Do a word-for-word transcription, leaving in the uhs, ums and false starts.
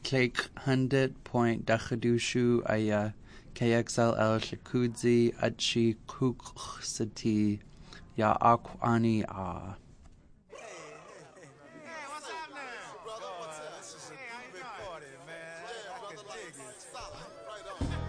Cleik hundred point Dachadushu Aya K X L L Shakudzi Achi Kuksati Ya Akwani Ah. Brother, what's up? This is a big party, man. I can dig it. Stop right on.